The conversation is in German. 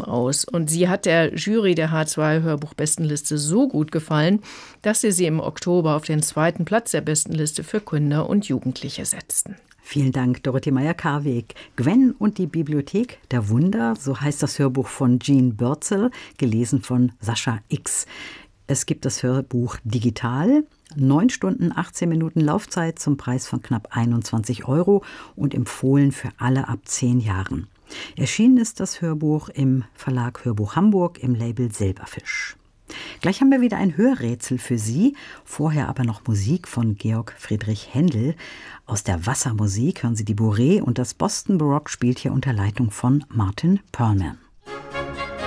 aus. Und sie hat der Jury der H2-Hörbuchbestenliste so gut gefallen, dass sie im Oktober auf den 2. Platz der Bestenliste für Kinder und Jugendliche setzten. Vielen Dank, Dorothee Meyer-Karweg. Gwen und die Bibliothek der Wunder, so heißt das Hörbuch von Jean Bürzel, gelesen von Sascha X. Es gibt das Hörbuch digital, 9 Stunden, 18 Minuten Laufzeit zum Preis von knapp 21 € und empfohlen für alle ab 10 Jahren. Erschienen ist das Hörbuch im Verlag Hörbuch Hamburg im Label Silberfisch. Gleich haben wir wieder ein Hörrätsel für Sie. Vorher aber noch Musik von Georg Friedrich Händel. Aus der Wassermusik hören Sie die Bourrée und das Boston Baroque spielt hier unter Leitung von Martin Perlman.